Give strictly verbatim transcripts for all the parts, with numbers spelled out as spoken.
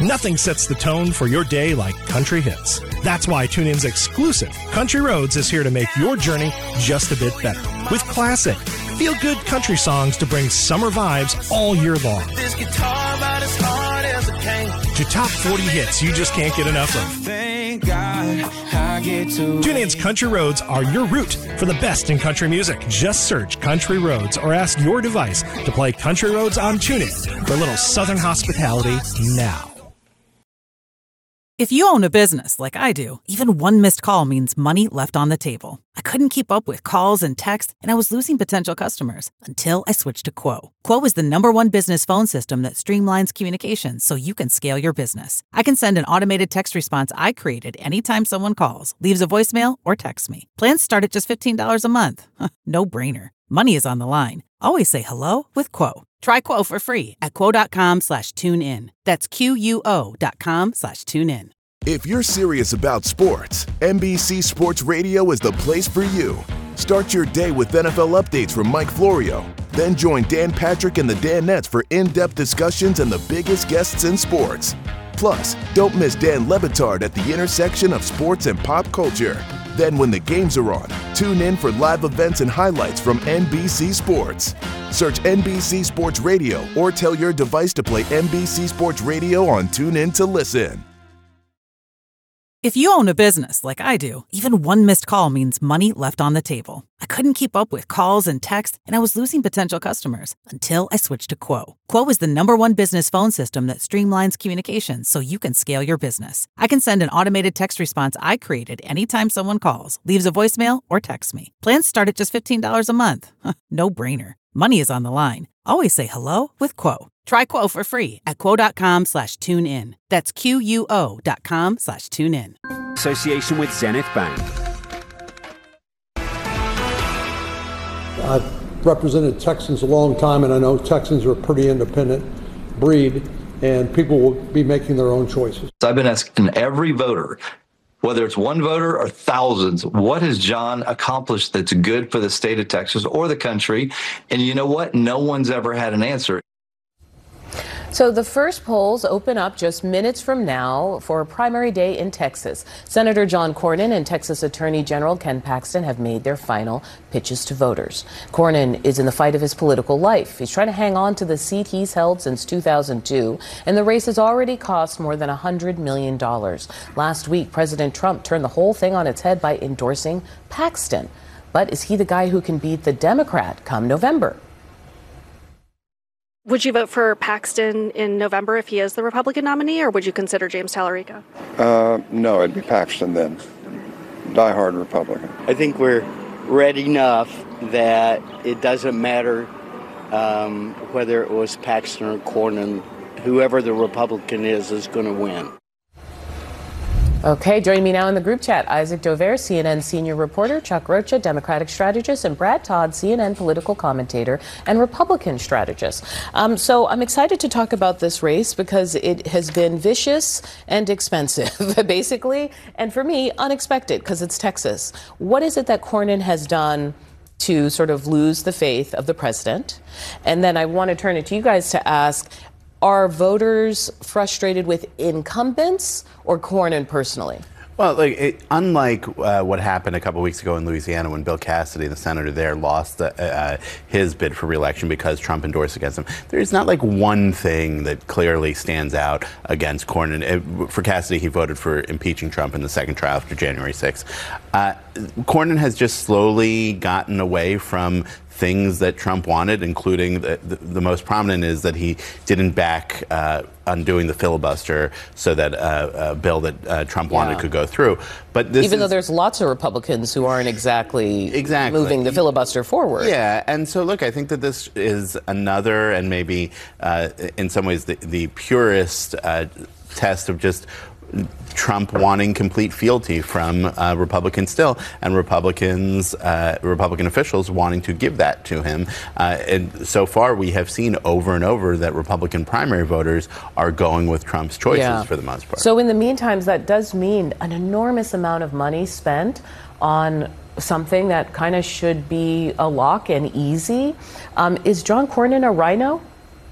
Nothing sets the tone for your day like country hits. That's why TuneIn's exclusive Country Roads is here to make your journey just a bit better. With classic, feel-good country songs to bring summer vibes all year long. This guitar about as hard as it can. To top forty hits you just can't get enough of. Thank God I get to. TuneIn's Country Roads are your route for the best in country music. Just search Country Roads or ask your device to play Country Roads on TuneIn for a little Southern hospitality now. If you own a business like I do, even one missed call means money left on the table. I couldn't keep up with calls and texts, and I was losing potential customers until I switched to Quo. Quo is the number one business phone system that streamlines communications so you can scale your business. I can send an automated text response I created anytime someone calls, leaves a voicemail, or texts me. Plans start at just fifteen dollars a month. No brainer. Money is on the line. Always say hello with Quo. Try Quo for free at quo.com slash tune in. That's Q-U-O dot com slash tune in. If you're serious about sports, N B C Sports Radio is the place for you. Start your day with N F L updates from Mike Florio. Then join Dan Patrick and the Danettes for in-depth discussions and the biggest guests in sports. Plus, don't miss Dan Le Batard at the intersection of sports and pop culture. Then when the games are on, tune in for live events and highlights from N B C Sports. Search N B C Sports Radio or tell your device to play N B C Sports Radio on TuneIn to listen. If you own a business like I do, even one missed call means money left on the table. I couldn't keep up with calls and texts, and I was losing potential customers until I switched to Quo. Quo is the number one business phone system that streamlines communications so you can scale your business. I can send an automated text response I created anytime someone calls, leaves a voicemail, or texts me. Plans start at just fifteen dollars a month. No brainer. Money is on the line. Always say hello with Quo. Try Quo for free at quo.com slash tune in. That's Q-U-O dot com slash tune in. Association with Zenith Bank. I've represented Texans a long time, and I know Texans are a pretty independent breed, and people will be making their own choices. I've been asking every voter, whether it's one voter or thousands, what has John accomplished that's good for the state of Texas or the country? And you know what? No one's ever had an answer. So the first polls open up just minutes from now for a primary day in Texas. Senator John Cornyn and Texas Attorney General Ken Paxton have made their final pitches to voters. Cornyn is in the fight of his political life. He's trying to hang on to the seat he's held since two thousand two, and the race has already cost more than one hundred million dollars. Last week, President Trump turned the whole thing on its head by endorsing Paxton. But is he the guy who can beat the Democrat come November? Would you vote for Paxton in November if he is the Republican nominee, or would you consider James Tallarico? Uh, no, it'd be Paxton then. Diehard Republican. I think we're red enough that it doesn't matter um, whether it was Paxton or Cornyn. Whoever the Republican is is going to win. Okay, joining me now in the group chat, Isaac Dovere, C N N senior reporter, Chuck Rocha, Democratic strategist, and Brad Todd, C N N political commentator and Republican strategist. Um, so I'm excited to talk about this race because it has been vicious and expensive, basically, and for me, unexpected because it's Texas. What is it that Cornyn has done to sort of lose the faith of the president? And then I want to turn it to you guys to ask, are voters frustrated with incumbents or Cornyn personally? Well, like, it, unlike uh, what happened a couple weeks ago in Louisiana when Bill Cassidy, the senator there, lost uh, uh, his bid for re-election because Trump endorsed against him, there's not like one thing that clearly stands out against Cornyn. It, for Cassidy, he voted for impeaching Trump in the second trial after January sixth. Uh, Cornyn has just slowly gotten away from things that Trump wanted, including the, the, the most prominent is that he didn't back uh, undoing the filibuster so that uh, a bill that uh, Trump yeah. wanted could go through. But this even is, though there's lots of Republicans who aren't exactly, exactly moving the filibuster forward. Yeah, and so look, I think that this is another and maybe uh, in some ways the, the purest uh, test of just Trump wanting complete fealty from uh, Republicans still, and Republicans, uh, Republican officials wanting to give that to him. Uh, and so far, we have seen over and over that Republican primary voters are going with Trump's choices yeah. for the most part. So in the meantime, that does mean an enormous amount of money spent on something that kind of should be a lock and easy. Um, is John Cornyn a rhino?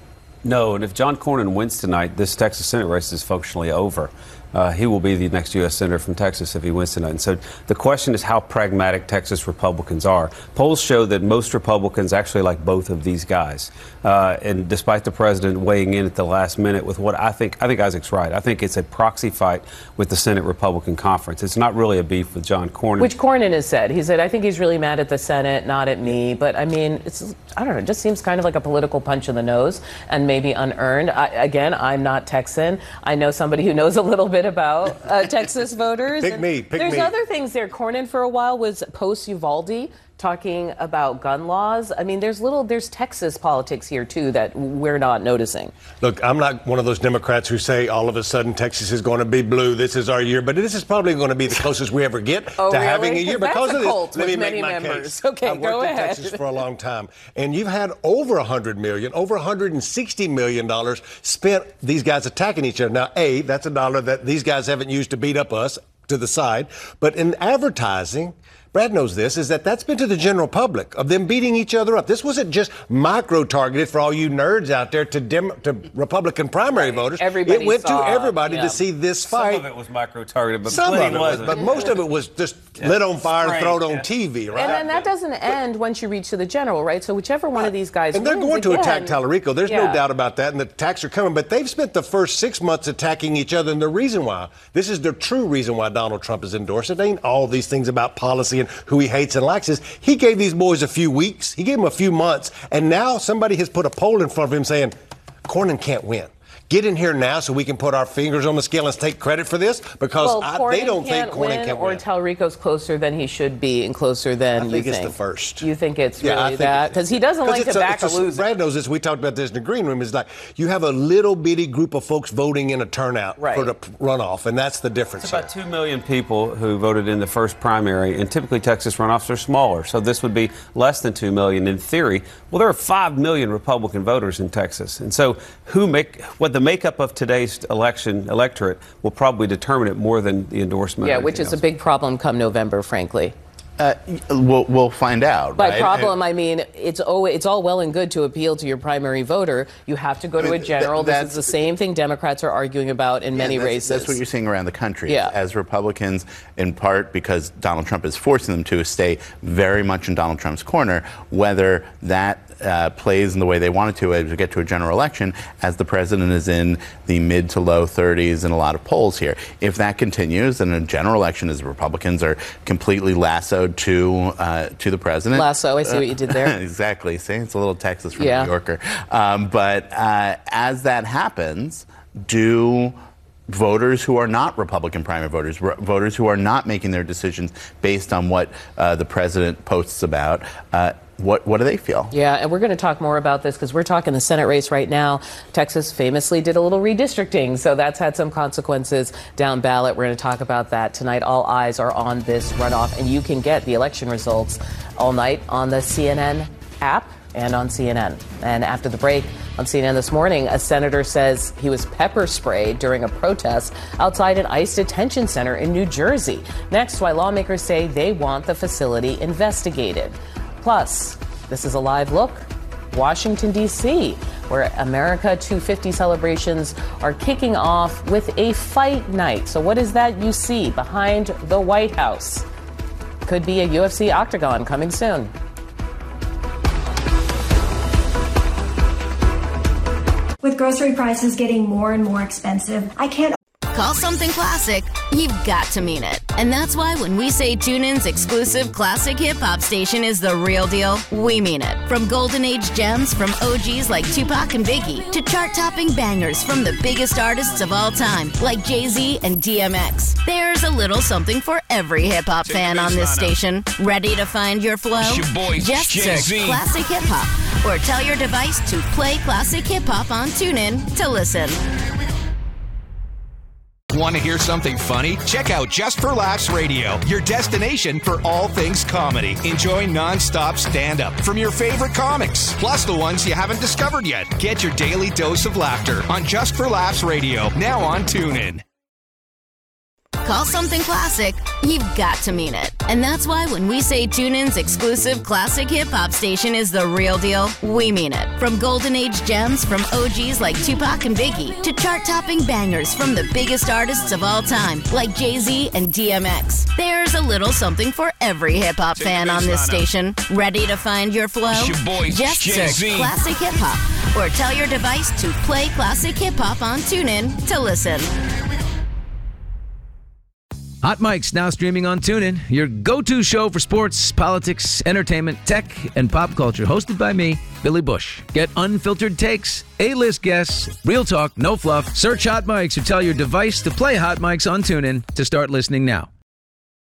No, and if John Cornyn wins tonight, this Texas Senate race is functionally over. Uh, he will be the next U S senator from Texas if he wins tonight. And so the question is how pragmatic Texas Republicans are. Polls show that most Republicans actually like both of these guys. Uh, and despite the president weighing in at the last minute with what I think, I think Isaac's right. I think it's a proxy fight with the Senate Republican Conference. It's not really a beef with John Cornyn. Which Cornyn has said. He said, I think he's really mad at the Senate, not at me. But I mean, it's, I don't know, it just seems kind of like a political punch in the nose and maybe unearned. I, again, I'm not Texan. I know somebody who knows a little bit about uh, Texas voters. Pick me, pick There's me. other things there. Cornyn for a while was post-Uvalde, talking about gun laws. I mean, there's little, there's Texas politics here, too, that we're not noticing. Look, I'm not one of those Democrats who say all of a sudden Texas is going to be blue. This is our year. But this is probably going to be the closest we ever get oh, to really? having a year. Because that's of a cult this, let me with make many my members. case. Okay, I've go worked in ahead. Texas for a long time. And you've had over one hundred million dollars, over one hundred sixty million dollars spent these guys attacking each other. Now, A, that's a dollar that these guys haven't used to beat up us to the side. But in advertising, Brad knows this, is that that's been to the general public of them beating each other up. This wasn't just micro-targeted for all you nerds out there to Dem- to Republican primary right. voters. Everybody it went saw, to everybody yeah. to see this fight. Some of it was micro-targeted, but Some of it was, wasn't. but most of it was just yeah. lit on fire and thrown yeah. on T V, right? And then that doesn't end once you reach to the general, right? So whichever one of these guys And they're wins going to again, attack Tallarico. There's yeah. no doubt about that, and the attacks are coming. But they've spent the first six months attacking each other, and the reason why, this is the true reason why Donald Trump is endorsed. It ain't all these things about policy and who he hates and likes. Is he gave these boys a few weeks, he gave them a few months, and now somebody has put a poll in front of him saying, Cornyn can't win. Get in here now so we can put our fingers on the scale and take credit for this, because well, I, they don't think Cornyn win, can or win. Or Tallarico's closer than he should be and closer than I you think. think. it's the first. You think it's yeah, really that? Because he doesn't like to back a, a loser. Brad knows this. We talked about this in the green room. It's like you have a little bitty group of folks voting in a turnout right. for the runoff, and that's the difference. It's about two million people who voted in the first primary, and typically Texas runoffs are smaller. So this would be less than two million in theory. Well, there are five million Republican voters in Texas. And so who make what the makeup of today's election electorate will probably determine it more than the endorsement. Yeah, which is else. a big problem come November, frankly. Uh, we'll, we'll find out. By right? problem, I mean it's oh, it's all well and good to appeal to your primary voter. You have to go I to mean, a general. th- this is the same thing Democrats are arguing about in yeah, many that's, races. That's what you're seeing around the country. Yeah. As Republicans, in part because Donald Trump is forcing them to stay very much in Donald Trump's corner, whether that uh, plays in the way they want it to as we get to a general election, as the president is in the mid to low thirties in a lot of polls here. If that continues, then a general election as Republicans are completely lassoed to uh, to the president. Lasso, I see what you did there. Exactly. See, it's a little Texas from yeah. New Yorker. Um, but uh, as that happens, do voters who are not Republican primary voters, r- voters who are not making their decisions based on what uh, the president posts about, uh, What what do they feel? Yeah, and we're going to talk more about this because we're talking the Senate race right now. Texas famously did a little redistricting, so that's had some consequences down ballot. We're going to talk about that tonight. All eyes are on this runoff, and you can get the election results all night on the C N N app and on C N N. And after the break on C N N this morning, a senator says he was pepper sprayed during a protest outside an ICE detention center in New Jersey. Next, why lawmakers say they want the facility investigated. Plus, this is a live look, Washington, D C, where America two fifty celebrations are kicking off with a fight night. So what is that you see behind the White House? Could be a U F C octagon coming soon. With grocery prices getting more and more expensive, I can't... Call something classic, you've got to mean it. And that's why when we say TuneIn's exclusive classic hip-hop station is the real deal, we mean it. From golden age gems from O Gs like Tupac and Biggie to chart-topping bangers from the biggest artists of all time like Jay-Z and D M X. There's a little something for every hip-hop fan on this station. Ready to find your flow? It's your boy, Just Jay-Z. search Classic Hip-Hop or tell your device to play Classic Hip-Hop on TuneIn to listen. Want to hear something funny? Check out Just for Laughs Radio, your destination for all things comedy. Enjoy non-stop stand-up from your favorite comics, plus the ones you haven't discovered yet. Get your daily dose of laughter on Just for Laughs Radio, now on TuneIn. call something classic, you've got to mean it. And that's why when we say TuneIn's exclusive classic hip-hop station is the real deal, we mean it. From golden age gems from O Gs like Tupac and Biggie to chart-topping bangers from the biggest artists of all time like Jay-Z and D M X. There's a little something for every hip-hop fan on this station. Ready to find your flow? It's your boy, Just Jay-Z. search Classic Hip Hop or tell your device to play Classic Hip Hop on TuneIn to listen. Hot Mic's now streaming on TuneIn, your go-to show for sports, politics, entertainment, tech, and pop culture. Hosted by me, Billy Bush. Get unfiltered takes, A-list guests, real talk, no fluff. Search Hot Mic's or tell your device to play Hot Mic's on TuneIn to start listening now.